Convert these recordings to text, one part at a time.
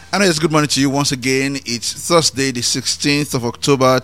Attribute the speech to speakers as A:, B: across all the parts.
A: And it's good morning to you once again. It's Thursday, the 16th of October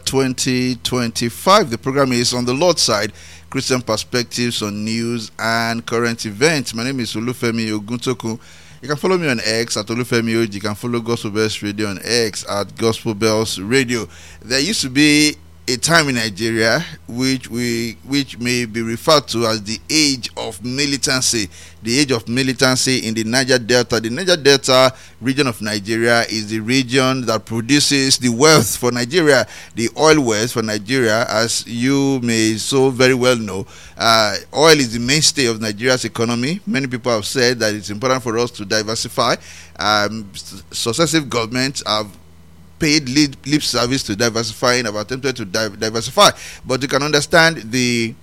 A: 2025. The program is On the Lord's Side, Christian Perspectives on News and Current Events. My name is Olufemi Oguntoku. You can follow me on X at Olufemi Oji. You can follow Gospel Bells Radio on X at Gospel Bells Radio. There used to be a time in Nigeria which may be referred to as the age of militancy. The age of militancy in the Niger Delta. The Niger Delta region of Nigeria is the region that produces the wealth for Nigeria, the oil wealth for Nigeria. As you may so very well know, oil is the mainstay of Nigeria's economy. Many people have said that it's important for us to diversify. Successive governments have paid lip service to diversifying, have attempted to diversify, but you can understand the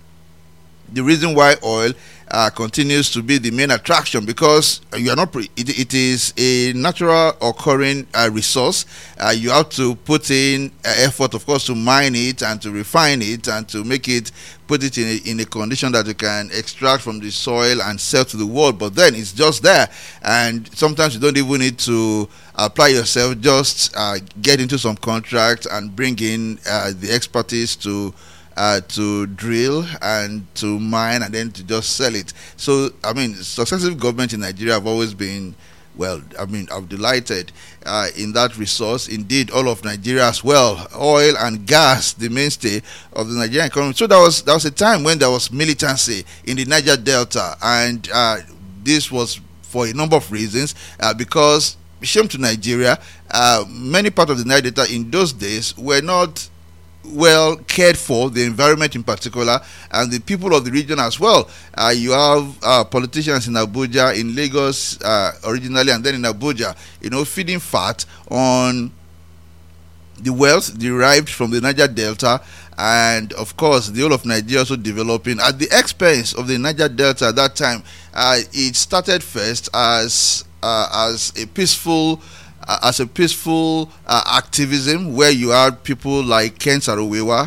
A: reason why oil continues to be the main attraction, because you are not it is a natural occurring resource. You have to put in effort, of course, to mine it and to refine it and to put it in a condition that you can extract from the soil and sell to the world. But then it's just there, and sometimes you don't even need to apply yourself. Just get into some contract and bring in the expertise to drill and to mine and then to just sell it. So, successive governments in Nigeria have always been, I'm delighted in that resource. Indeed, all of Nigeria as well, oil and gas, the mainstay of the Nigerian economy. So there was a time when there was militancy in the Niger Delta, and this was for a number of reasons, because, shame to Nigeria, many parts of the Niger Delta in those days were not well cared for, the environment in particular, and the people of the region as well. You have politicians in Abuja, in Lagos originally, and then in Abuja, feeding fat on the wealth derived from the Niger Delta, and of course the whole of Nigeria also developing at the expense of the Niger Delta. At that time, it started first as a peaceful activism, where you had people like Ken Saro-Wiwa,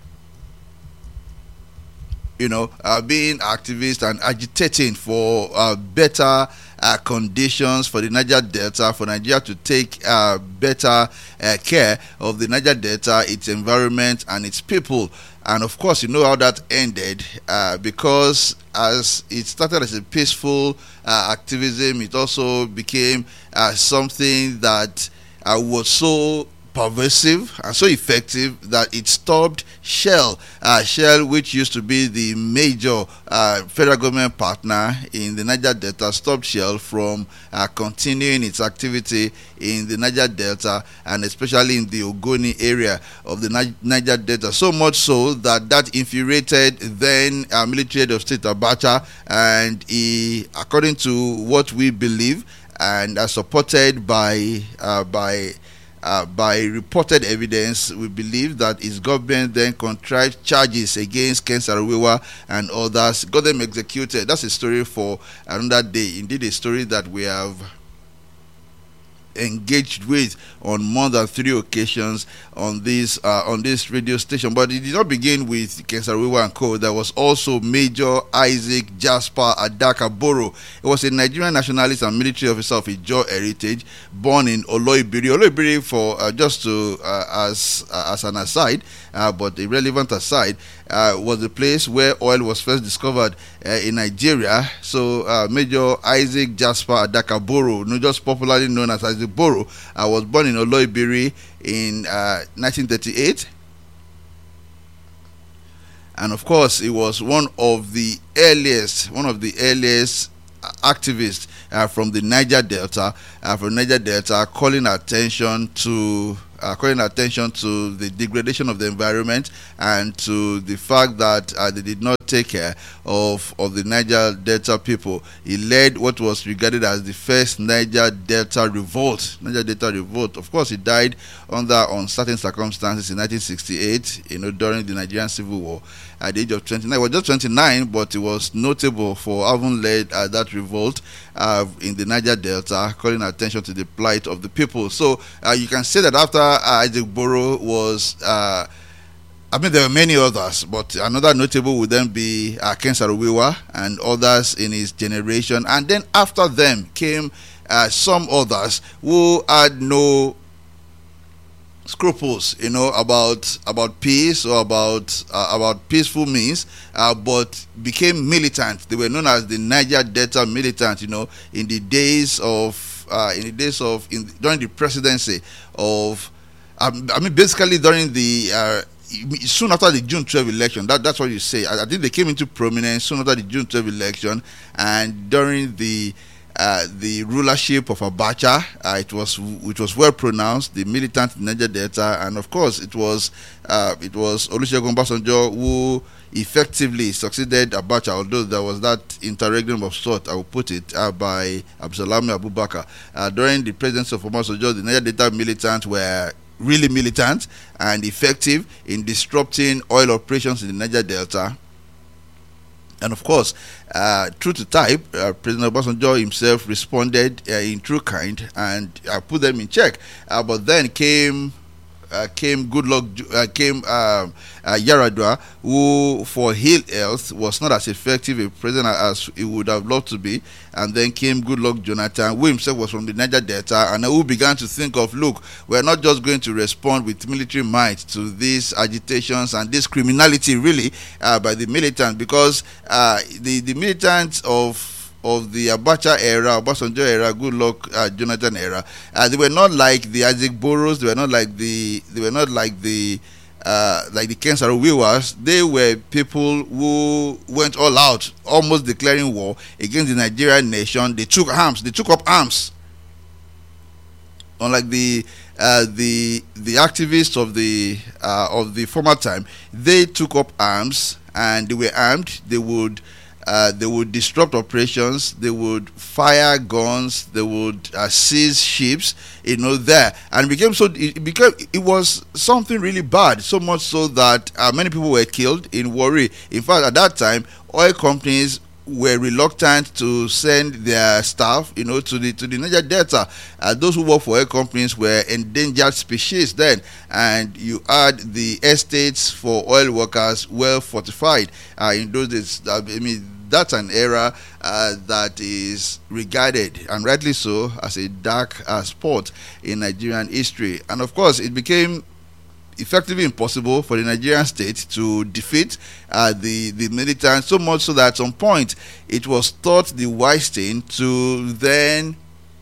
A: being activists and agitating for better conditions for the Niger Delta, for Nigeria to take better care of the Niger Delta, its environment and its people. And of course, you know how that ended, because as it started as a peaceful activism, it also became something that was so pervasive and so effective that it stopped Shell, which used to be the major federal government partner in the Niger Delta, stopped Shell from continuing its activity in the Niger Delta, and especially in the Ogoni area of the Niger Delta, so much so that infuriated then military head of state Abacha, and he, according to what we believe and are supported by reported evidence, we believe that his government then contrived charges against Ken Saro-Wiwa and others, got them executed. That's a story for another day. Indeed, a story that we have engaged with on more than 3 occasions on this radio station. But it did not begin with Ken Saro-Wiwa and co. There was also Major Isaac Jasper Adaka Boro. He was a Nigerian nationalist and military officer of Ijaw heritage, born in Oloibiri. Oloibiri, for just to as an aside, but a relevant aside, was the place where oil was first discovered in Nigeria. So Major Isaac Jasper Adaka Boro, just popularly known as Isaac Boro, was born in Oloibiri in 1938, and of course he was one of the earliest activists from the Niger Delta, calling attention to the degradation of the environment and to the fact that they did not take care of the Niger Delta people. He led what was regarded as the first Niger Delta revolt. Of course, he died under uncertain circumstances in 1968, during the Nigerian Civil War at the age of 29. He was just 29, but he was notable for having led that revolt in the Niger Delta, calling attention to the plight of the people. So you can say that after Isaac Boro was I mean, there were many others, but another notable would then be Ken Saro-Wiwa and others in his generation. And then after them came some others who had no scruples, about peace or about peaceful means, but became militant. They were known as the Niger Delta militant. In the days of during the presidency of, basically during the. Soon after the June 12 election, that's what you say. I think they came into prominence soon after the June 12 election, and during the rulership of Abacha, it was well pronounced, the militant Niger Delta, and of course it was Olusegun Obasanjo who effectively succeeded Abacha, although there was that interregnum of sort, I will put it, by Absalami Abubakar. During the presidency of Obasanjo, the Niger Delta militants were really militant and effective in disrupting oil operations in the Niger Delta. And of course, true to type, President Obasanjo himself responded in true kind and put them in check. But then came Yaradua, who for ill health was not as effective a president as he would have loved to be, and then came Goodluck Jonathan, who himself was from the Niger Delta, and who began to think of, look, we're not just going to respond with military might to these agitations and this criminality really by the militants, because the militants of the Abacha era, Obasanjo era, Goodluck Jonathan era, they were not like the Isaac Burrows. They were not like the Ken Saro-Wiwas. They were people who went all out, almost declaring war against the Nigerian nation. They took arms. They took up arms. Unlike the activists of the former time, they took up arms and they were armed. They would disrupt operations. They would fire guns. They would seize ships, there, and it was something really bad. So much so that many people were killed in Warri. In fact, at that time, oil companies were reluctant to send their staff, to the Niger Delta. Those who work for oil companies were endangered species then, and you had the estates for oil workers well fortified in those days. That's an era that is regarded, and rightly so, as a dark spot in Nigerian history. And of course, it became effectively impossible for the Nigerian state to defeat the militants, so much so that at some point it was thought the wise thing to then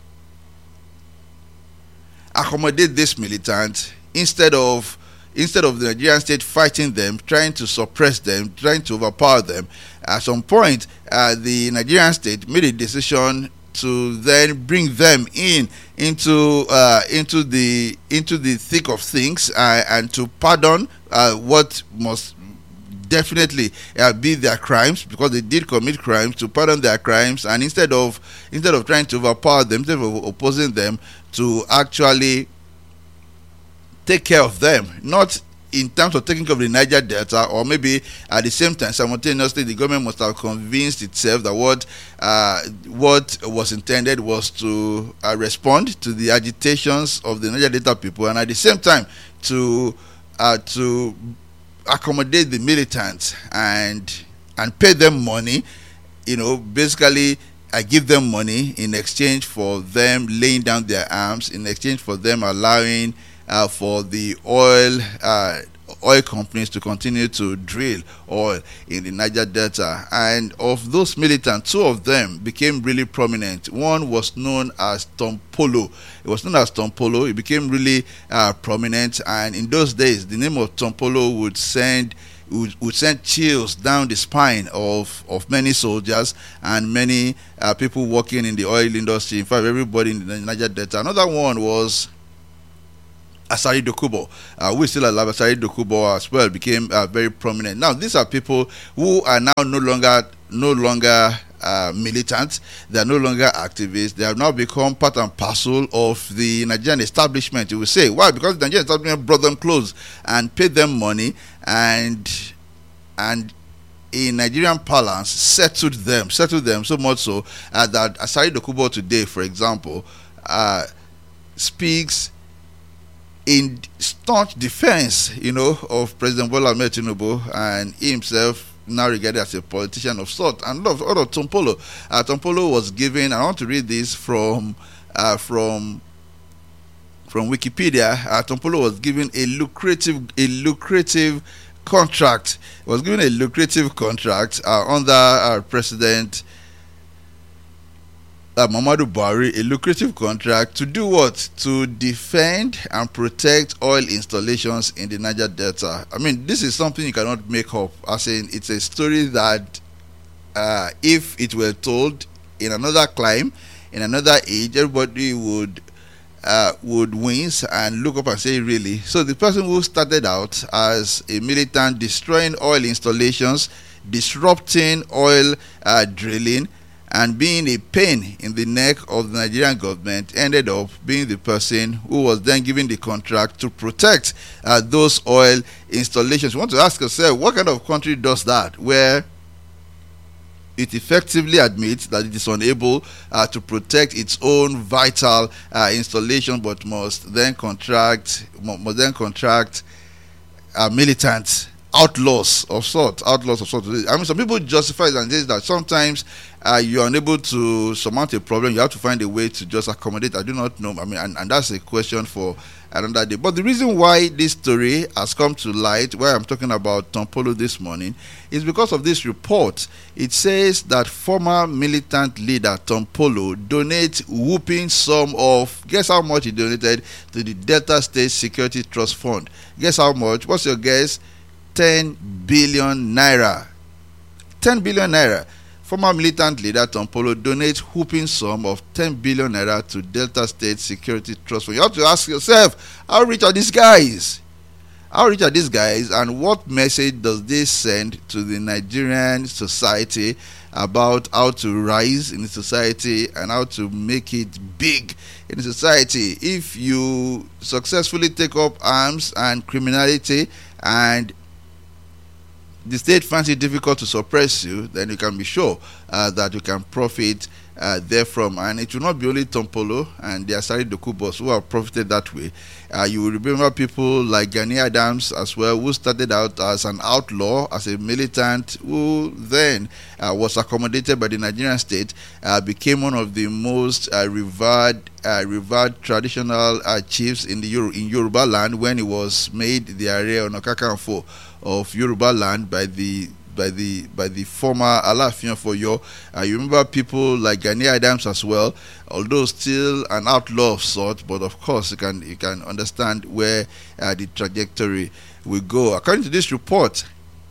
A: accommodate this militant instead of the Nigerian state fighting them, trying to suppress them, trying to overpower them. At some point, the Nigerian state made a decision to then bring them into the thick of things and to pardon what must definitely be their crimes, because they did commit crimes, to pardon their crimes, and instead of trying to overpower them, instead of opposing them, to actually take care of them, not in terms of taking care of the Niger Delta, or maybe at the same time, simultaneously, the government must have convinced itself that what was intended was to respond to the agitations of the Niger Delta people, and at the same time to accommodate the militants and pay them money, basically. I give them money in exchange for them laying down their arms, in exchange for them allowing for the oil companies to continue to drill oil in the Niger Delta. And of those militants, two of them became really prominent. One was known as Tom Polo. It was known as Tom Polo. It became really prominent, and in those days, the name of Tom Polo would send chills down the spine of many soldiers and many people working in the oil industry. In fact, everybody in the Niger Delta. Another one was Asari Dokubo. We still alive. Asari Dokubo as well became very prominent. Now, these are people who are now no longer militants. They are no longer activists. They have now become part and parcel of the Nigerian establishment. You will say, why? Because the Nigerian establishment brought them clothes and paid them money, and in Nigerian parlance settled them so much so that Asari Dokubo today, for example, speaks in staunch defense, of President Bola Ahmed Tinubu, and he himself now regarded as a politician of sort. And Otto Tompolo, Tompolo was given. I want to read this from Wikipedia. Tompolo was given a lucrative contract. Was given a lucrative contract under President Muhammadu Buhari, a lucrative contract to do what? To defend and protect oil installations in the Niger Delta. I mean, this is something you cannot make up. As in, it's a story that if it were told in another clime, in another age, everybody would wince and look up and say, really? So the person who started out as a militant destroying oil installations, disrupting oil drilling, and being a pain in the neck of the Nigerian government, ended up being the person who was then given the contract to protect those oil installations. You want to ask yourself, what kind of country does that, where it effectively admits that it is unable to protect its own vital installation, but must then contract militants, outlaws of sort. I mean, some people justify it and say that sometimes you are unable to surmount a problem. You have to find a way to just accommodate. I do not know. I mean, and that's a question for another day. But the reason why this story has come to light, why I'm talking about Tompolo this morning, is because of this report. It says that former militant leader Tompolo donates whooping sum of, guess how much he donated to the Delta State Security Trust Fund. Guess how much? What's your guess? 10 billion naira. 10 billion naira. Former militant leader Tompolo donates whooping sum of 10 billion naira to Delta State Security Trust Fund. You have to ask yourself, how rich are these guys? How rich are these guys, and what message does this send to the Nigerian society about how to rise in the society and how to make it big in the society? If you successfully take up arms and criminality, and the state finds it difficult to suppress you, then you can be sure that you can profit therefrom. And it will not be only Tompolo and the Asari Dokubos who have profited that way. You will remember people like Gani Adams as well, who started out as an outlaw, as a militant, who then was accommodated by the Nigerian state, became one of the most revered traditional chiefs in Yoruba land, when he was made the Ààrẹ Ọ̀nà Kakanfò of Yoruba land by the former Aláàfin of Ọ̀yọ́. You remember people like Gani Adams as well, although still an outlaw of sort, but of course you can understand where the trajectory will go. According to this report,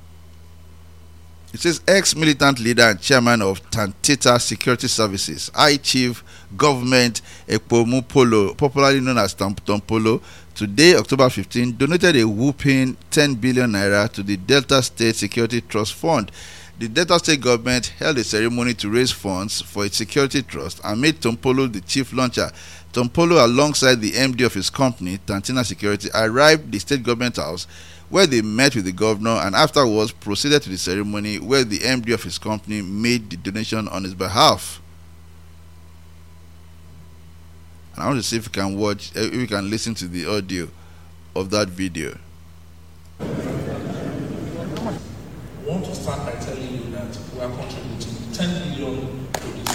A: it says ex-militant leader and chairman of Tantita Security Services, High Chief Government Ekpomupolo, popularly known as Tompolo, today, October 15, donated a whooping 10 billion naira to the Delta State Security Trust Fund. The Delta State government held a ceremony to raise funds for its security trust and made Tompolo the chief launcher. Tompolo, alongside the MD of his company, Tantina Security, arrived at the state government house, where they met with the governor, and afterwards proceeded to the ceremony where the MD of his company made the donation on his behalf. And I want to see if we can listen to the audio of that video.
B: I want to start by telling you that we are contributing 10 billion to this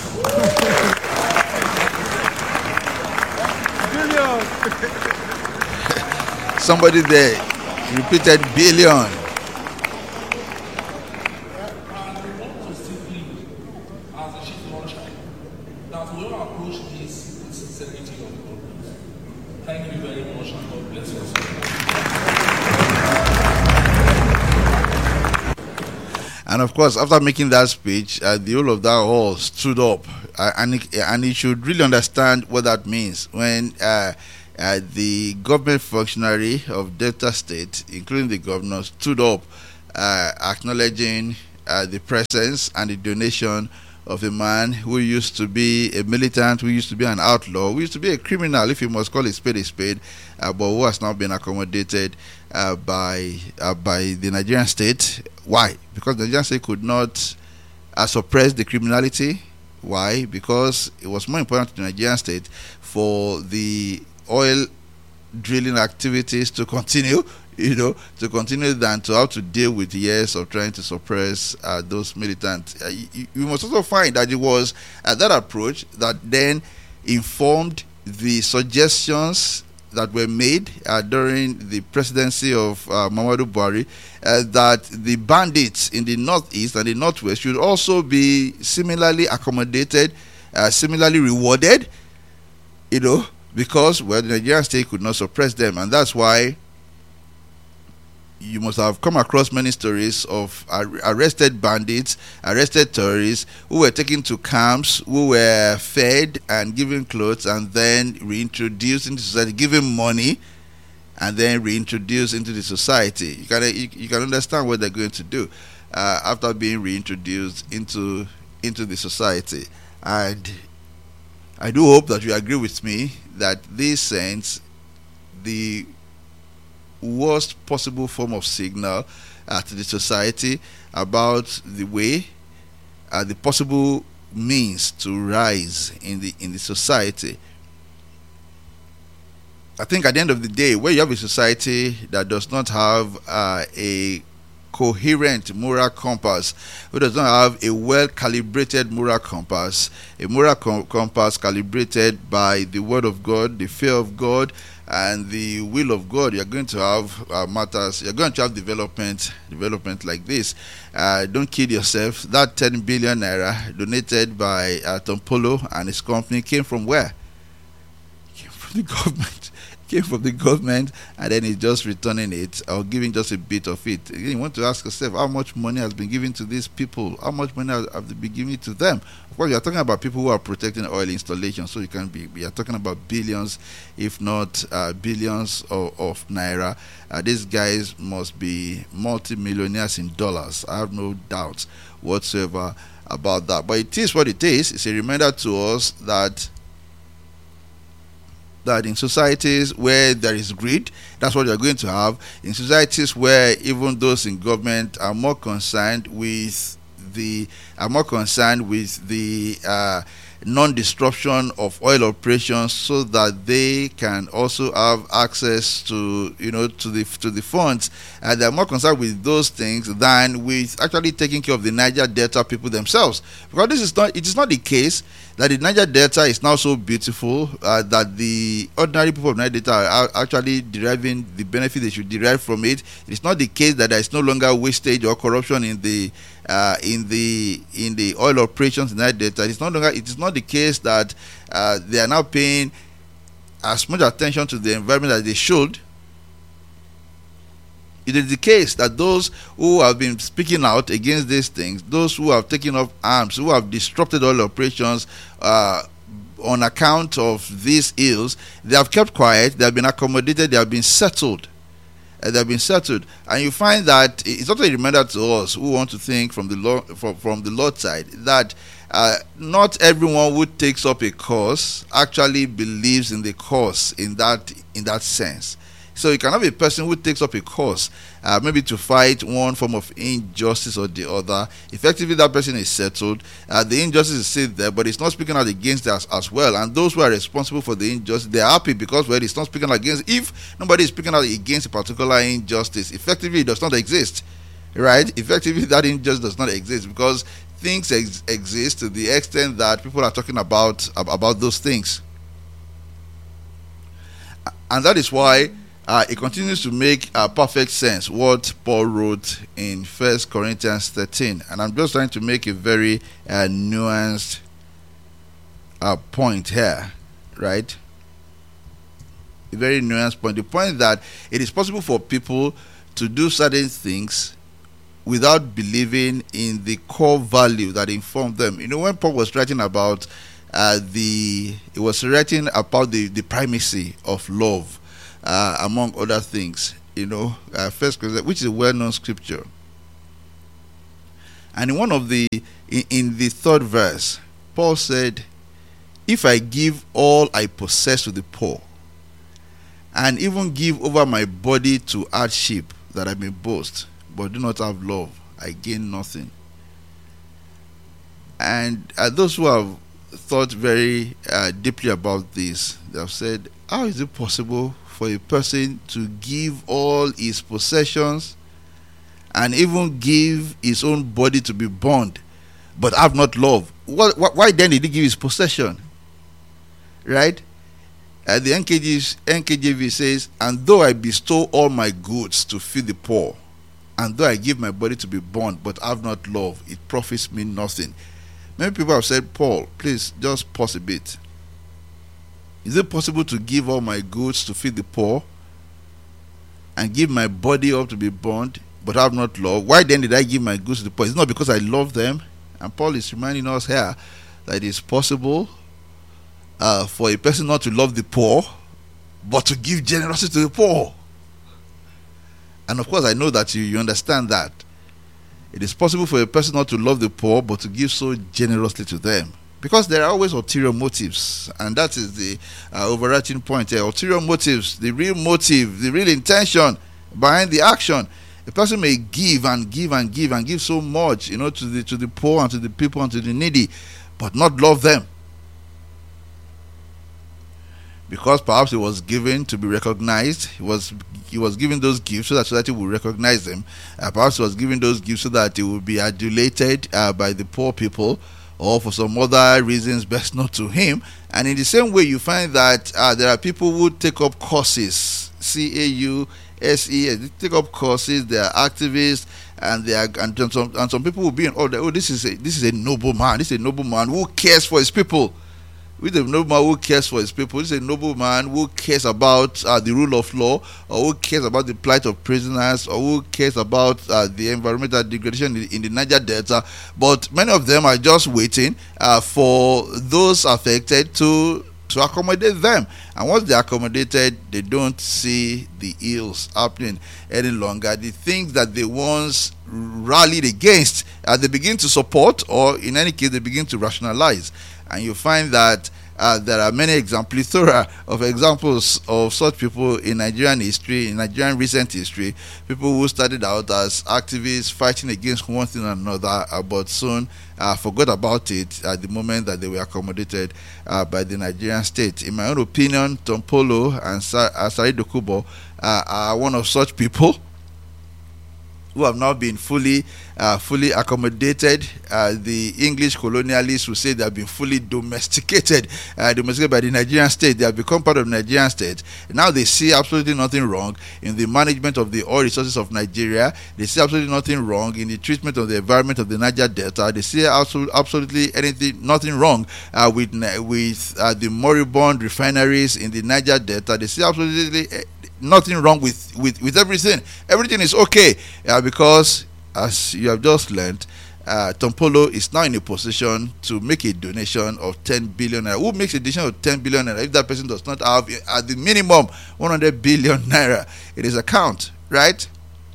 A: billion. Somebody there repeated billion.
B: Thank you very much, and God bless us.
A: And of course, after making that speech, the whole of that hall stood up, and he should really understand what that means when the government functionary of Delta State, including the governor, stood up, acknowledging the presence and the donation of a man who used to be a militant, who used to be an outlaw, who used to be a criminal, if you must call a spade, but who has now been accommodated by the Nigerian state. Why? Because the Nigerian state could not suppress the criminality. Why? Because it was more important to the Nigerian state for the oil drilling activities to continue, than to have to deal with years of trying to suppress those militants. You must also find that it was that approach that then informed the suggestions that were made during the presidency of Muhammadu Buhari, that the bandits in the northeast and the northwest should also be similarly accommodated, similarly rewarded, because the Nigerian state could not suppress them. And that's why you must have come across many stories of arrested bandits, arrested terrorists who were taken to camps, who were fed and given clothes and then reintroduced into society, given money and then reintroduced into the society. You can understand what they're going to do after being reintroduced into the society. And I do hope that you agree with me that this sends the worst possible form of signal to the society about the way, the possible means to rise in the society. I think at the end of the day, where you have a society that does not have a coherent moral compass, who does not have a well-calibrated moral compass, a moral compass calibrated by the word of God, the fear of God, and the will of God, you're going to have matters. You're going to have development like this. Don't kid yourself. That 10 billion naira donated by Tom Polo and his company came from where? Came from the government. And then he's just returning it or giving just a bit of it. You want to ask yourself, how much money has been given to these people? How much money have they been given to them? Of course, you're talking about people who are protecting oil installations, so we are talking about billions, if not billions of naira. These guys must be multi-millionaires in dollars. I have no doubt whatsoever about that. But it is what it is. It's a reminder to us that in societies where there is greed, that's what you're going to have. In societies where even those in government are more concerned with the non-disruption of oil operations, so that they can also have access to the funds, and they're more concerned with those things than with actually taking care of the Niger Delta people themselves. Because it is not the case that the Niger Delta is now so beautiful that the ordinary people of Niger Delta are actually deriving the benefit they should derive from it. It's not the case that there is no longer wastage or corruption in the oil operations in Niger Delta. It is not the case that they are now paying as much attention to the environment as they should. It is the case that those who have been speaking out against these things, those who have taken up arms, who have disrupted oil operations on account of these ills, they have kept quiet, they have been accommodated, they have been settled. And you find that it's also a reminder to us who want to think from the Lord's side that not everyone who takes up a cause actually believes in the cause in that sense. So you can have a person who takes up a cause, maybe to fight one form of injustice or the other. Effectively, that person is settled. The injustice is still there, but it's not speaking out against us as well. And those who are responsible for the injustice, they are happy because it's not speaking against. If nobody is speaking out against a particular injustice, effectively it does not exist, right? Effectively, that injustice does not exist because things exist to the extent that people are talking about those things, and that is why. It continues to make perfect sense what Paul wrote in 1 Corinthians 13. And I'm just trying to make a very nuanced point here, right? A very nuanced point. The point that it is possible for people to do certain things without believing in the core value that informed them. When Paul was writing about the primacy of love, among other things, First Corinthians, which is a well-known scripture, and in the third verse, Paul said, "If I give all I possess to the poor, and even give over my body to hardship, that I may boast, but do not have love, I gain nothing." And those who have thought very deeply about this. They have said, how is it possible for a person to give all his possessions and even give his own body to be burned, but have not love? Why then did he give his possession? Right? The NKJV says, and though I bestow all my goods to feed the poor, and though I give my body to be burned, but have not love, it profits me nothing. Many people have said, Paul, please just pause a bit. Is it possible to give all my goods to feed the poor and give my body up to be burned, but have not love? Why then did I give my goods to the poor? It's not because I love them. And Paul is reminding us here that it is possible for a person not to love the poor, but to give generously to the poor. And of course, I know that you understand that. It is possible for a person not to love the poor, but to give so generously to them. Because there are always ulterior motives. And that is the overarching point here. Ulterior motives, the real motive, the real intention behind the action. A person may give and give and give and give so much, to the poor and to the people and to the needy, but not love them. Because perhaps he was given to be recognized. He was given those gifts so that society will recognize him. Perhaps he was given those gifts so that he will be adulated by the poor people, or for some other reasons best known to him. And in the same way, you find that there are people who take up courses, CAUSE, they take up courses. They are activists, and some people will be in order. Oh, this is a noble man. This is a noble man who cares for his people. With a noble man who cares for his people. This is a noble man who cares about the rule of law, or who cares about the plight of prisoners, or who cares about the environmental degradation in the Niger Delta. But many of them are just waiting for those affected to accommodate them. And once they're accommodated, they don't see the ills happening any longer. The things that they once rallied against, they begin to support, or in any case, they begin to rationalize. And you find that there are many plethora of examples of such people in Nigerian history, in Nigerian recent history. People who started out as activists fighting against one thing or another, but soon forgot about it at the moment that they were accommodated by the Nigerian state. In my own opinion, Tom Polo and Saheed Dokubo are one of such people who have now been fully accommodated. The English colonialists will say they have been fully domesticated by the Nigerian state. They have become part of the Nigerian state. Now they see absolutely nothing wrong in the management of the oil resources of Nigeria. They see absolutely nothing wrong in the treatment of the environment of the Niger Delta. They see absolutely nothing wrong with the moribund refineries in the Niger Delta. They see absolutely nothing wrong with everything. Everything is okay because, as you have just learned, Tom Polo is now in a position to make a donation of 10 billion naira. Who makes a donation of 10 billion naira if that person does not have at the minimum 100 billion naira in his account, right?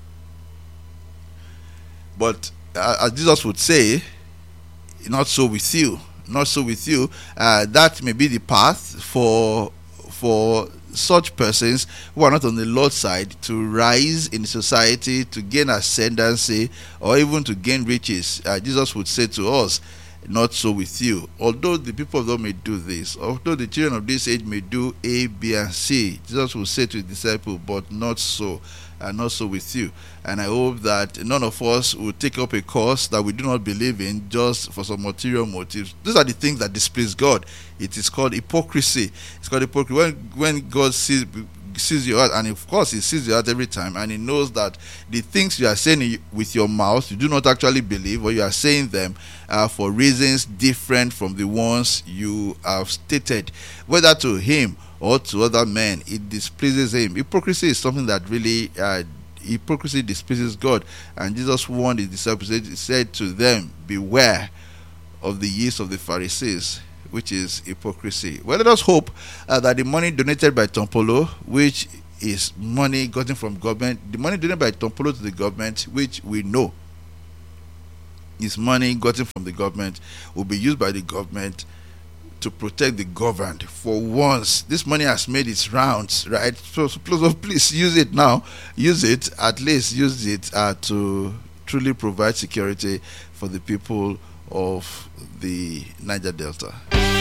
A: But as Jesus would say, not so with you. Not so with you. That may be the path for such persons who are not on the Lord's side to rise in society, to gain ascendancy, or even to gain riches. Jesus would say to us, not so with you. Although the people of God may do this, although the children of this age may do A, B, and C, Jesus will say to his disciples, but not so. And not so with you. And I hope that none of us will take up a course that we do not believe in just for some material motives. These are the things that displease God. It is called hypocrisy. It's called hypocrisy. When God sees your heart, and of course he sees your heart every time, and he knows that the things you are saying with your mouth you do not actually believe, or you are saying them for reasons different from the ones you have stated, whether to him or to other men, it displeases him. Hypocrisy is something that really hypocrisy displeases God. And Jesus warned his disciples, he said to them, beware of the yeast of the Pharisees, which is hypocrisy. Well, let us hope that the money donated by Tom Polo, which is money gotten from government, the money donated by Tom Polo to the government, which we know is money gotten from the government, will be used by the government to protect the governed. For once, this money has made its rounds, right? So please use it now. Use it, at least use it to truly provide security for the people of the Niger Delta.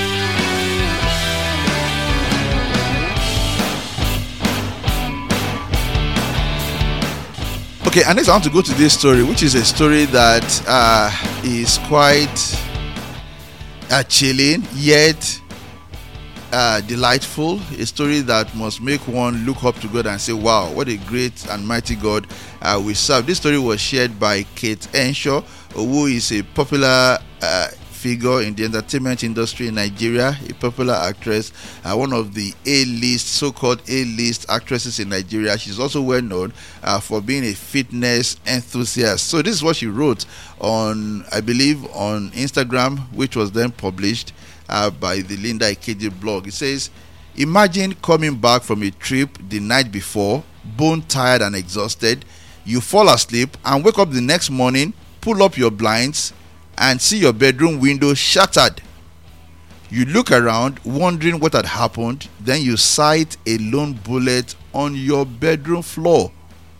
A: Okay, and next I want to go to this story, which is a story that is quite chilling, yet delightful. A story that must make one look up to God and say, wow, what a great and mighty God we serve. This story was shared by Kate Henshaw, who is a popular figure in the entertainment industry in Nigeria, a popular actress, one of the so-called A-list actresses in Nigeria. She's also well known for being a fitness enthusiast. So this is what she wrote on, I believe, on Instagram, which was then published by the Linda Ikeji blog. It says, imagine coming back from a trip the night before, bone tired and exhausted. You fall asleep and wake up the next morning, pull up your blinds, and see your bedroom window shattered. You look around, wondering what had happened. Then you sight a lone bullet on your bedroom floor.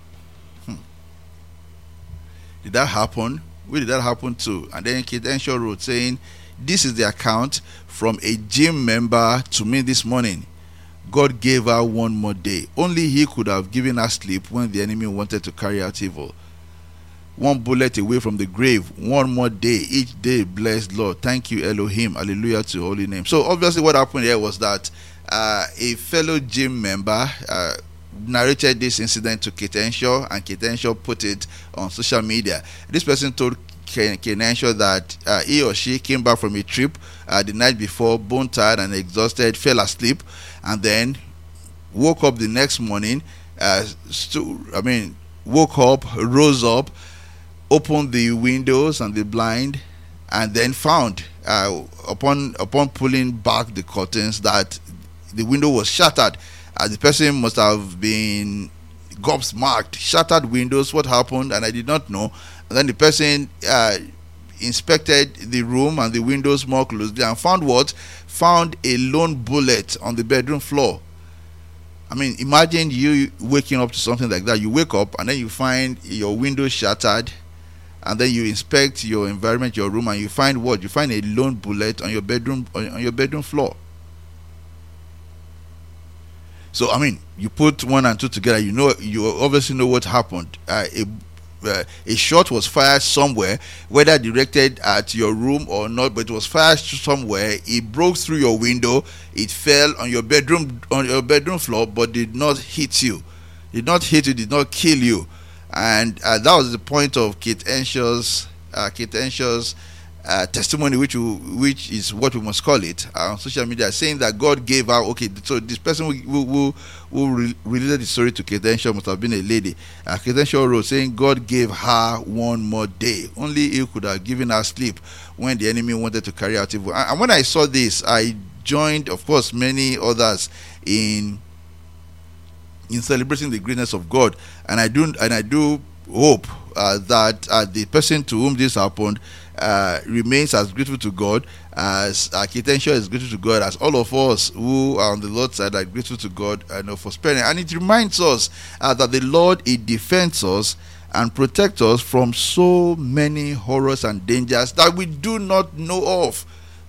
A: Did that happen? Where did that happen to? And then Kate Henshaw wrote saying, this is the account from a gym member to me this morning. God gave her one more day. Only he could have given her sleep when the enemy wanted to carry out evil. One bullet away from the grave, one more day, each day, blessed Lord. Thank you, Elohim. Hallelujah to your holy name. So obviously what happened here was that a fellow gym member narrated this incident to Kate Henshaw, and Kate Henshaw put it on social media. This person told Kate Henshaw that he or she came back from a trip the night before, bone tired and exhausted, fell asleep, and then woke up the next morning, woke up, rose up, opened the windows and the blind, and then found upon pulling back the curtains that the window was shattered. The person must have been gobsmacked. Shattered windows, what happened? And I did not know. And then the person inspected the room and the windows more closely and found a lone bullet on the bedroom floor. I mean, imagine you waking up to something like that. You wake up and then you find your window shattered, and then you inspect your environment, your room, and you find what? You find a lone bullet on your bedroom floor. So I mean, you put one and two together. You obviously know what happened. A shot was fired somewhere, whether directed at your room or not, but it was fired somewhere. It broke through your window. It fell on your bedroom floor, but did not hit you. Did not kill you. And that was the point of Kate Henshaw's testimony, which is what we must call it on social media, saying that God gave her. Okay, so this person who related the story to Kate Henshaw must have been a lady. Kate Henshaw wrote saying God gave her one more day. Only he could have given her sleep when the enemy wanted to carry out evil. And when I saw this, I joined, of course, many others in celebrating the greatness of God, and I do hope that the person to whom this happened remains as grateful to God as Kate Henshaw is grateful to God, as all of us who are on the Lord's side are grateful to God for sparing. And it reminds us that the Lord, He defends us and protects us from so many horrors and dangers that we do not know of.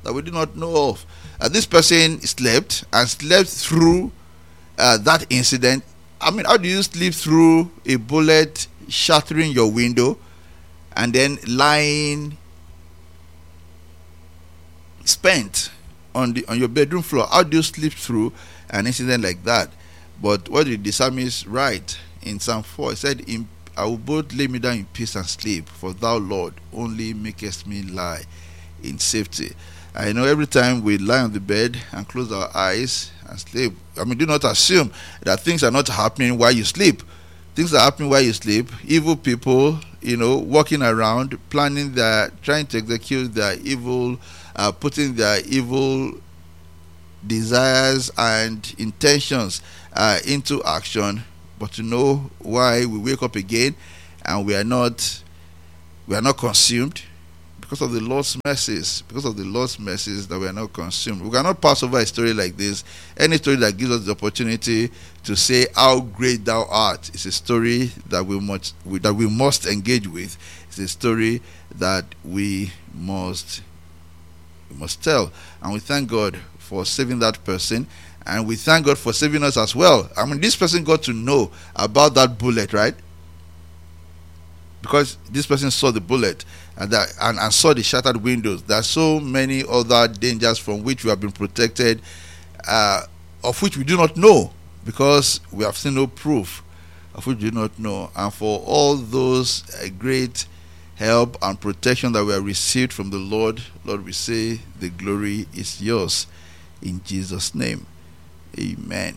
A: This person slept through that incident. I mean, how do you sleep through a bullet shattering your window and then lying spent on your bedroom floor? How do you sleep through an incident like that? But what did the psalmist write in Psalm 4? He said, I will both lay me down in peace and sleep, for thou, Lord, only makest me lie in safety. I know every time we lie on the bed and close our eyes and sleep, I mean, do not assume that things are not happening while you sleep. Things are happening while you sleep. Evil people, walking around, trying to execute their evil, putting their evil desires and intentions into action. But to know why we wake up again and we are not consumed. Because of the Lord's mercies, that we are not consumed. We cannot pass over a story like this. Any story that gives us the opportunity to say how great thou art is a story that we must engage with. It's a story that we must tell. And we thank God for saving that person, and we thank God for saving us as well. I mean, this person got to know about that bullet, right? because this person saw the bullet and saw the shattered windows. There are so many other dangers from which we have been protected, of which we do not know, because we have seen no proof of which we do not know. And for all those great help and protection that we have received from the Lord, we say the glory is yours in Jesus' name. Amen.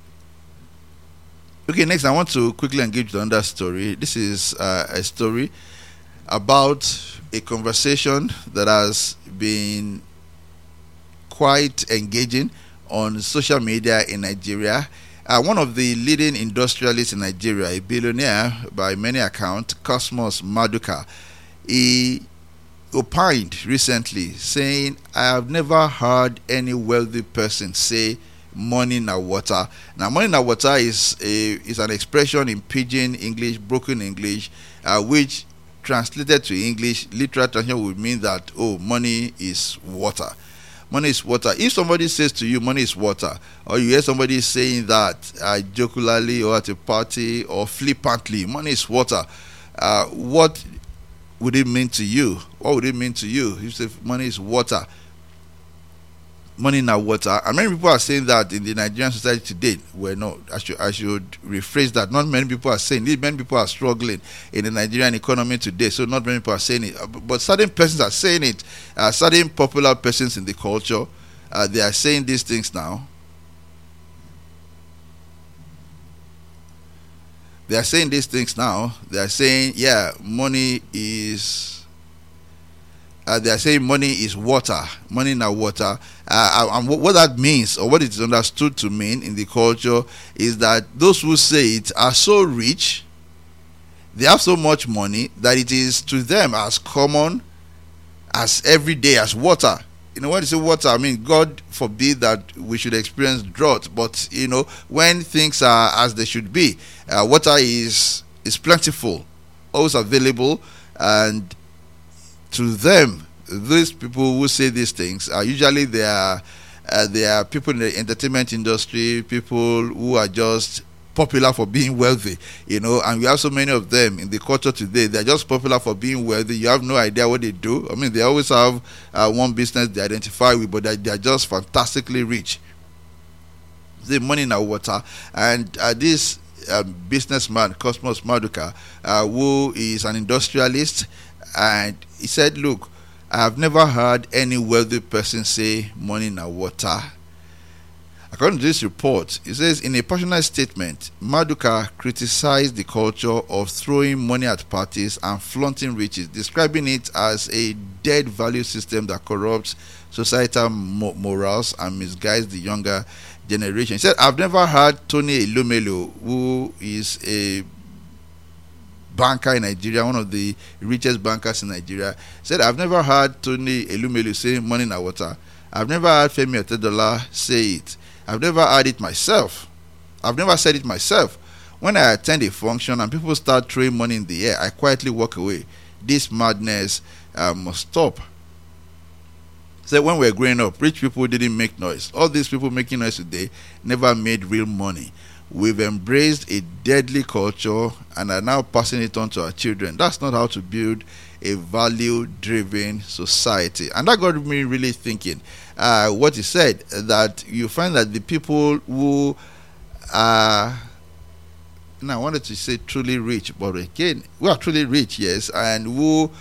A: Okay, next I want to quickly engage with another story. This is a story about a conversation that has been quite engaging on social media in Nigeria. One of the leading industrialists in Nigeria, a billionaire by many accounts, Cosmos Maduka, he opined recently saying, "I have never heard any wealthy person say money na water." Now, money na water is an expression in pidgin English, broken English, which translated to English, literal translation would mean that, oh, money is water. Money is water. If somebody says to you, money is water, or you hear somebody saying that jocularly or at a party or flippantly, money is water, what would it mean to you? What would it mean to you? You say money is water. Money now water. And many people are saying that in the Nigerian society today. Well, no, I should rephrase that. Not many people are saying it. Many people are struggling in the Nigerian economy today. So not many people are saying it. But certain persons are saying it. Certain popular persons in the culture, they are saying these things now. They are saying these things now. They are saying, yeah, money is... they are saying money is water. Money now water. And what that means, or what it is understood to mean in the culture, is that those who say it are so rich, they have so much money, that it is to them as common, as everyday as water. You know, when you say water, I mean, God forbid that we should experience drought. But, you know, when things are as they should be, water is plentiful, always available, and to them, these people who say these things are usually they are people in the entertainment industry, people who are just popular for being wealthy, you know, and we have so many of them in the culture today. They're just popular for being wealthy. You have no idea what they do. I mean, they always have one business they identify with, but they are just fantastically rich. The money in our water. And this businessman, Cosmos Maduka, who is an industrialist, and he said, look, I have never heard any wealthy person say money in water. According to this report, it says, in a passionate statement, Maduka criticized the culture of throwing money at parties and flaunting riches, describing it as a dead value system that corrupts societal morals and misguides the younger generation. He said, I've never heard Tony Elumelu, who is a banker in Nigeria, one of the richest bankers in Nigeria, said, I've never heard Tony Elumelu say money in water. I've never heard Femi Otedola say it. I've never heard it myself. I've never said it myself. When I attend a function and people start throwing money in the air, I quietly walk away. This madness must stop. So when we were growing up, rich people didn't make noise. All these people making noise today never made real money. We've embraced a deadly culture and are now passing it on to our children. That's not how to build a value-driven society. And that got me really thinking. What he said, that you find that the people who are, now I wanted to say truly rich, but again, we are truly rich, yes, and who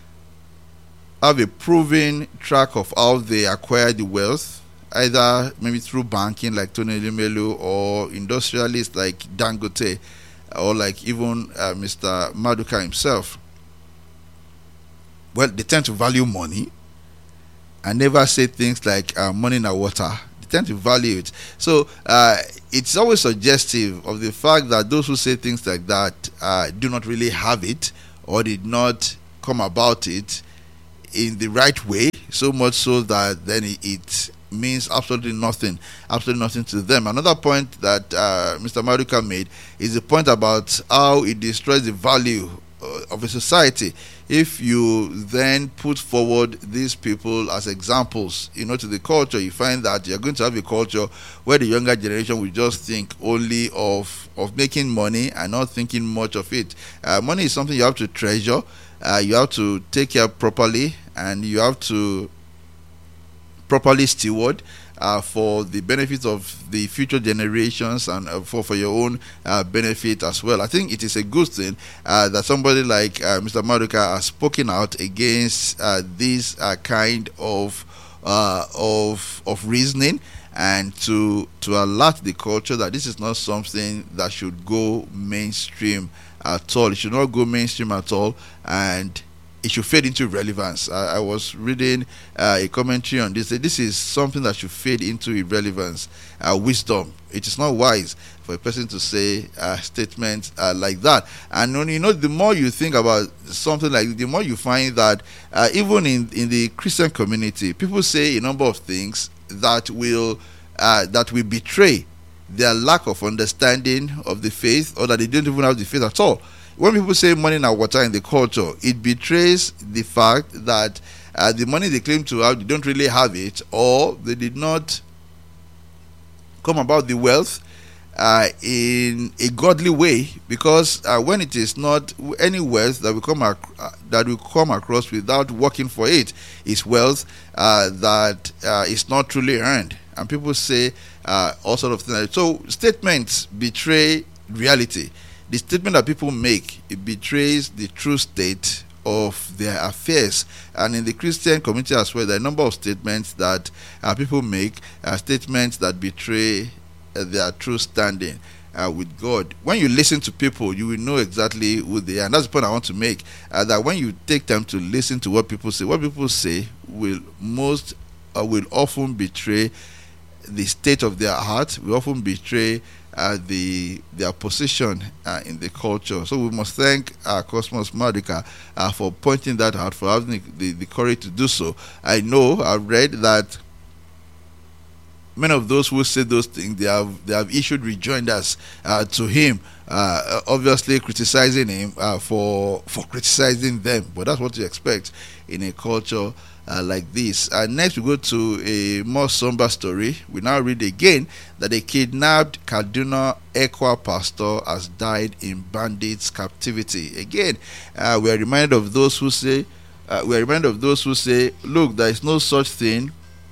A: have a proven track of how they acquire the wealth, either maybe through banking like Tony Elumelu, or industrialists like Dangote, or like even Mr. Maduka himself. Well, they tend to value money and never say things like money in the water. They tend to value it. So it's always suggestive of the fact that those who say things like that do not really have it, or did not come about it in the right way, so much so that then it means absolutely nothing to them. Another point that Mr. Maduka made is the point about how it destroys the value of a society. If you then put forward these people as examples, to the culture, you find that you're going to have a culture where the younger generation will just think only of making money and not thinking much of it. Money is something you have to treasure, you have to take care properly, and you have to properly steward for the benefit of the future generations, and for your own benefit as well. I think it is a good thing that somebody like Mr. Maduka has spoken out against this kind of reasoning, and to alert the culture that this is not something that should go mainstream at all. It should not go mainstream at all, and it should fade into irrelevance. I was reading a commentary on this. This is something that should fade into irrelevance. Wisdom. It is not wise for a person to say statements like that. And the more you think about something like this, the more you find that even in the Christian community, people say a number of things that will betray their lack of understanding of the faith, or that they don't even have the faith at all. When people say money and water in the culture, it betrays the fact that the money they claim to have, they don't really have it, or they did not come about the wealth in a godly way. Because when it is not any wealth that we come across without working for it, is wealth that is not truly earned. And people say all sort of things. So statements betray reality. The statement that people make, it betrays the true state of their affairs. And in the Christian community as well, there are a number of statements that people make, statements that betray their true standing with God. When you listen to people, you will know exactly who they are. And that's the point I want to make, that when you take time to listen to what people say will often betray the state of their heart, will often betray their position in the culture. So we must thank Cosmos Maduka for pointing that out, for having the courage to do so. I've read that many of those who say those things, they have issued rejoinders to him, obviously criticizing him for criticizing them. But that's what you expect in a culture like this. Next we go to a more somber story. We now read again that a kidnapped Kaduna Ekwa pastor has died in bandits' captivity. Again, we are reminded of those who say, look, there is no such thing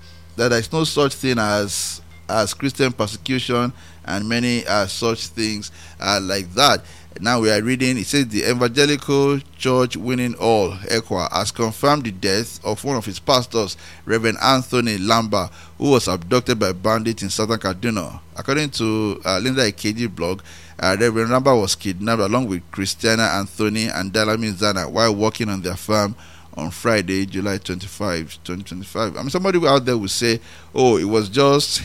A: as Christian persecution, and many such things like that. Now we are reading, it says the Evangelical Church Winning All, Ekwa, has confirmed the death of one of its pastors, Reverend Anthony Lamba, who was abducted by bandits in southern Kaduna. According to Linda Ikeji blog, Reverend Lamba was kidnapped along with Christiana Anthony and Dalami Zana while working on their farm on Friday, July 25, 2025. I mean, somebody out there will say, oh, it was just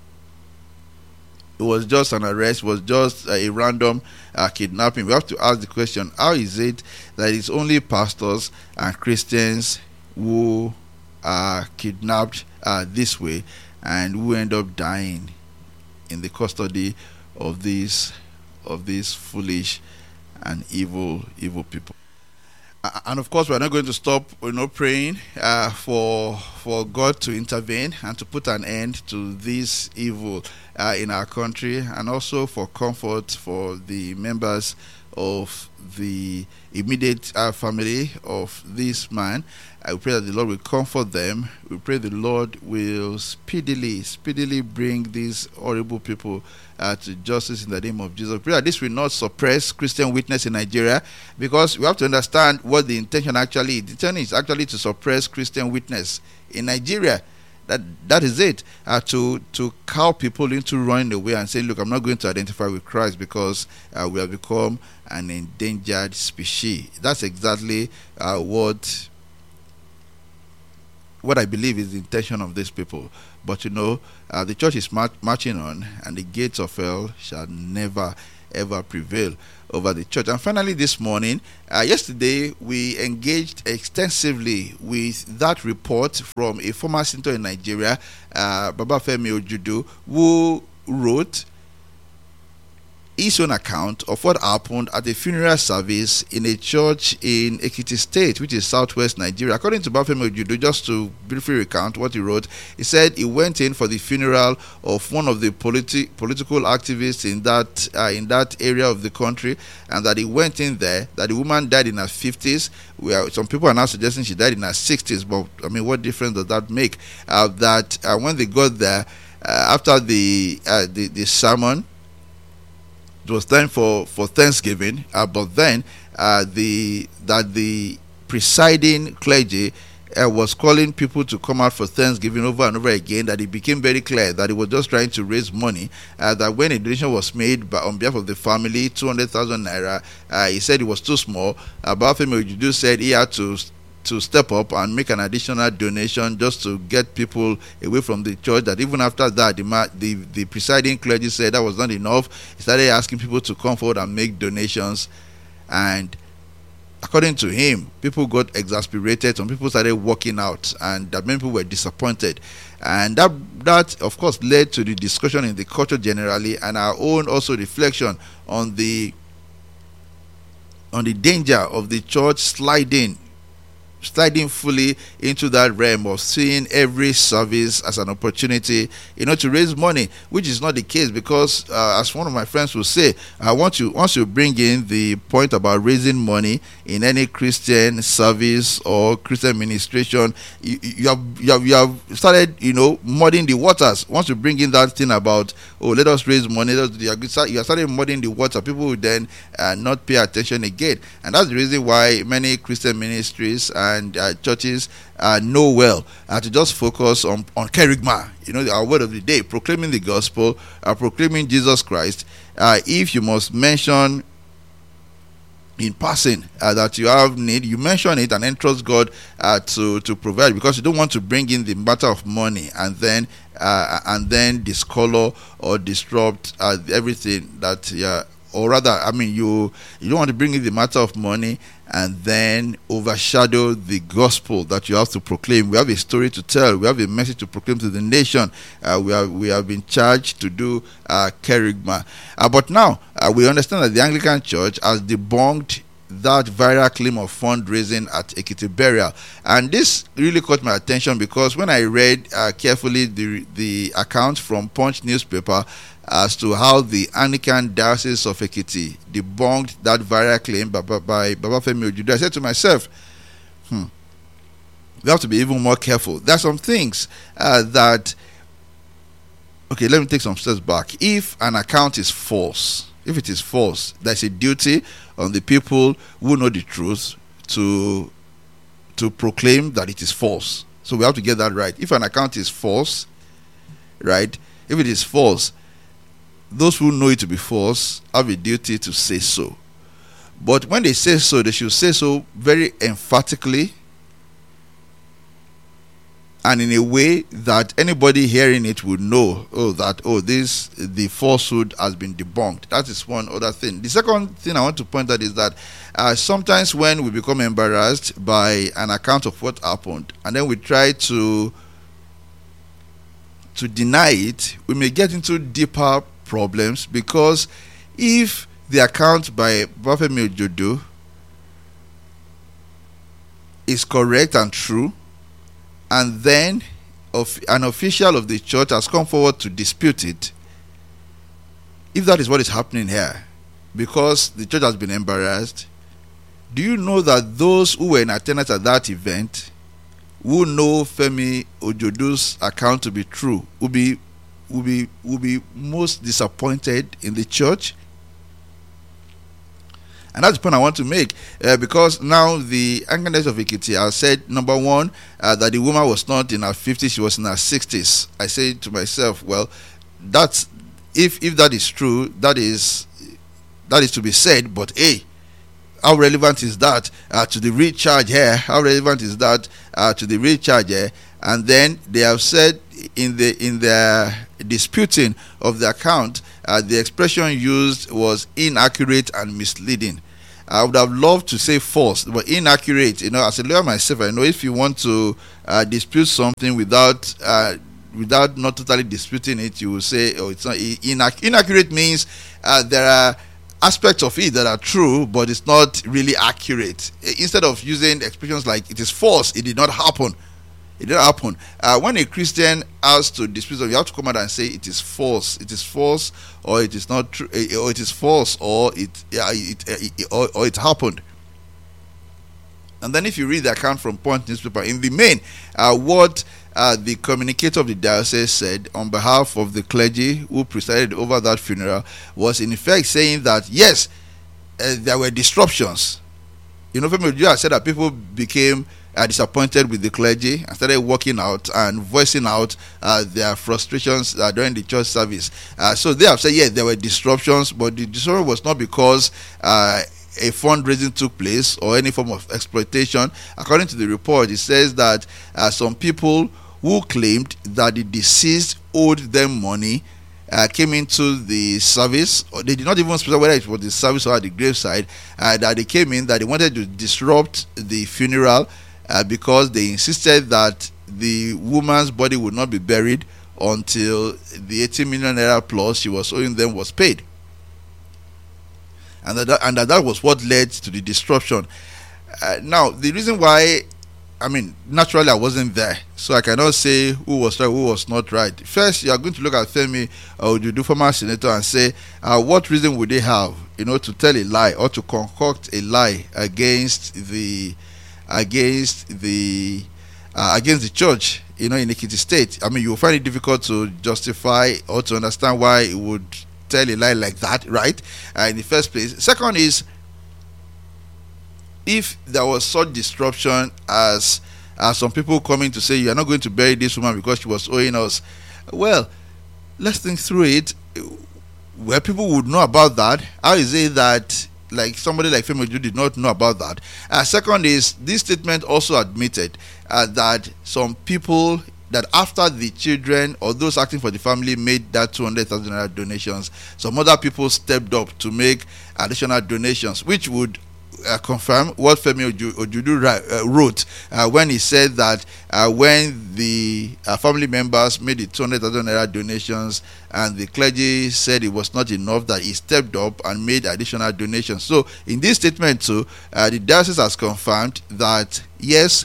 A: an arrest, it was just a random kidnapping. We have to ask the question, how is it that it's only pastors and Christians who are kidnapped this way, and who end up dying in the custody of these foolish and evil people? And of course, we're not going to stop praying for God to intervene and to put an end to this evil in our country, and also for comfort for the members of the immediate family of this man. I pray that the Lord will comfort them. We pray the Lord will speedily bring these horrible people to justice in the name of Jesus. We pray that this will not suppress Christian witness in Nigeria, because we have to understand what the intention actually is. The intention is actually to suppress Christian witness in Nigeria. That is it. To cow people into running away and saying, look, I'm not going to identify with Christ because we have become an endangered species. That's exactly what I believe is the intention of these people. But the church is marching on, and the gates of hell shall never ever prevail over the church. And finally, this morning, yesterday, we engaged extensively with that report from a former senator in Nigeria, Babafemi Ojudu, who wrote his own account of what happened at a funeral service in a church in Ekiti State, which is southwest Nigeria. According to Bafemi Ojudu, just to briefly recount what he wrote, he said he went in for the funeral of one of the political activists in that area of the country, and that he went in there, that the woman died in her 50s. Some people are now suggesting she died in her 60s, but I mean, what difference does that make? When they got there, after the sermon, it was time for Thanksgiving, but then the presiding clergy was calling people to come out for Thanksgiving over and over again, that it became very clear that he was just trying to raise money, that when a donation was made on behalf of the family, 200,000 naira, he said it was too small. Bafemi Ojudu said he had to step up and make an additional donation just to get people away from the church. That even after that, the presiding clergy said that was not enough. He started asking people to come forward and make donations, and according to him, people got exasperated. Some people started walking out, and that many people were disappointed, and that of course led to the discussion in the culture generally, and our own also reflection on the danger of the church sliding fully into that realm of seeing every service as an opportunity, to raise money, which is not the case, because as one of my friends will say, once you bring in the point about raising money in any Christian service or Christian ministration, you have started, muddying the waters. Once you bring in that thing about, let us raise money, you have started muddying the water. People will then not pay attention again, and that's the reason why many Christian ministries and churches know well to just focus on kerygma, our word of the day, proclaiming the gospel, proclaiming Jesus Christ. If you must mention in passing that you have need, you mention it and entrust God to provide, because you don't want to bring in the matter of money and then discolor or disrupt everything that or rather, you don't want to bring in the matter of money and then overshadow the gospel that you have to proclaim. We have a story to tell. We have a message to proclaim to the nation. We have been charged to do kerygma. But now, we understand that the Anglican Church has debunked that viral claim of fundraising at Ekiti Burial. And this really caught my attention, because when I read carefully the account from Punch newspaper as to how the Anglican Diocese of Ekiti debunked that viral claim by Babafemi Ojudu, I said to myself, we have to be even more careful. There are some things let me take some steps back. If an account is false, there's a duty on the people who know the truth to proclaim that it is false. So we have to get that right. If an account is false, right? If it is false, those who know it to be false have a duty to say so. But when they say so, they should say so very emphatically and in a way that anybody hearing it would know, the falsehood has been debunked. That is one other thing. The second thing I want to point out is that sometimes when we become embarrassed by an account of what happened, and then we try to deny it, we may get into deeper problems, because if the account by Bafemi Ojudu is correct and true, and then an official of the church has come forward to dispute it, if that is what is happening here, because the church has been embarrassed, do you know that those who were in attendance at that event, who know Femi Ojudu's account to be true, will be most disappointed in the church? And that's the point I want to make, because now the Anglican Diocese of Ekiti has said, number one, that the woman was not in her 50s, she was in her 60s. I say to myself, well, that's if that is true, that is to be said, but how relevant is that to the real charge here? How relevant is that to the real charge here? And then they have said in their disputing of the account, the expression used was inaccurate and misleading. I would have loved to say false, but inaccurate. As a lawyer myself, I know if you want to dispute something without without not totally disputing it, you will say, oh, it's not inaccurate means there are aspects of it that are true, but it's not really accurate. Instead of using expressions like it is false, it did not happen. It didn't happen. When a Christian has to dispute something, you have to come out and say it is false. It is false, or it is not true, or it is false, or it happened. And then if you read the account from Punch newspaper, in the main, what the communicator of the diocese said on behalf of the clergy who presided over that funeral was in effect saying that yes, there were disruptions. You know, Femi Ojudu said that people became disappointed with the clergy and started walking out and voicing out their frustrations during the church service. So they have said, yes, there were disruptions, but the disruption was not because a fundraising took place or any form of exploitation. According to the report, it says that some people who claimed that the deceased owed them money came into the service, or they did not even specify whether it was the service or at the graveside, that they came in, that they wanted to disrupt the funeral because they insisted that the woman's body would not be buried until the 80 million naira plus she was owing them was paid. And that was what led to the disruption. Now, the reason why, naturally I wasn't there, so I cannot say who was right, who was not right. First, you are going to look at Femi Ojudu, former senator, and say, what reason would they have, to tell a lie or to concoct a lie against the church, in Ekiti State? You will find it difficult to justify or to understand why it would tell a lie like that, right? In the first place. Second is, if there was such disruption as some people coming to say you are not going to bury this woman because she was owing us, well, let's think through it. Where people would know about that, how is it that like somebody like Femi Ojudu did not know about that? Second is, this statement also admitted that some people, that after the children or those acting for the family made that 200,000 naira donations, some other people stepped up to make additional donations, which would confirm what Femi Ojudu wrote when he said that when the family members made the 200,000 naira donations and the clergy said it was not enough, that he stepped up and made additional donations. So in this statement too, the diocese has confirmed that yes,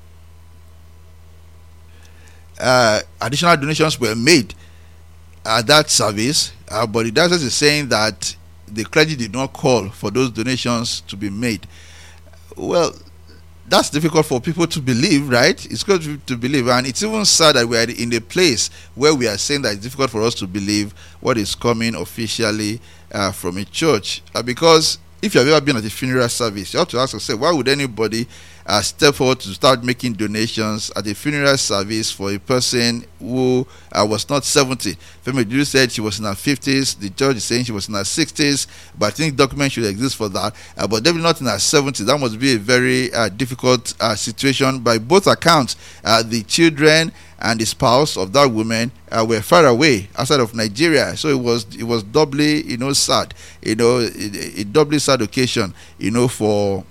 A: additional donations were made at that service, but the diocese is saying that the clergy did not call for those donations to be made. Well, that's difficult for people to believe, right? It's good to believe, and it's even sad that we are in a place where we are saying that it's difficult for us to believe what is coming officially from a church, because if you have ever been at a funeral service, you have to ask yourself, why would anybody step forward to start making donations at a funeral service for a person who was not 70? Femi Ojudu said she was in her 50s. The church is saying she was in her 60s, but I think documents should exist for that. But definitely not in her 70s. That must be a very difficult situation by both accounts. The children and the spouse of that woman were far away outside of Nigeria, so it was doubly sad, a doubly sad occasion for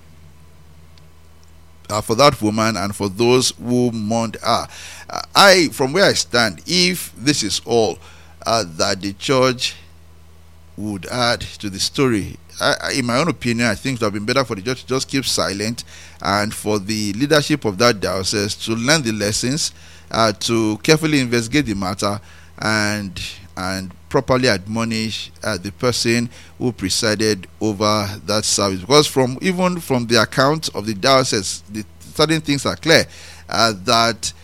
A: that woman and for those who mourned her. From where I stand, if this is all that the church would add to the story, in my own opinion, I think it would have been better for the church to just keep silent, and for the leadership of that diocese to learn the lessons, to carefully investigate the matter, and properly admonish the person who presided over that service. Because even from the account of the diocese, certain things are clear, that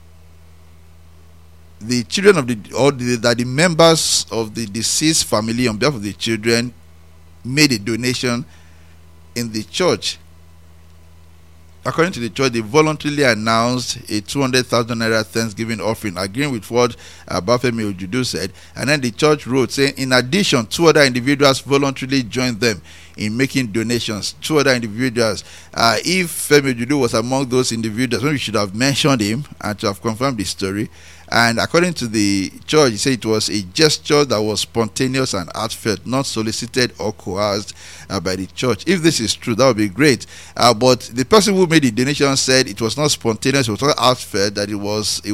A: the children of that the members of the deceased family, on behalf of the children, made a donation in the church. According to the church, they voluntarily announced a 200,000 naira Thanksgiving offering, agreeing with what Femi Ojudu said. And then the church wrote, saying, in addition, 2 other individuals voluntarily joined them in making donations. 2 other individuals. If Femi Ojudu was among those individuals, maybe we should have mentioned him and to have confirmed the story. And according to the church, he said it was a gesture that was spontaneous and heartfelt, not solicited or coerced by the church. If this is true, that would be great. But the person who made the donation said it was not spontaneous, it was not heartfelt, that it was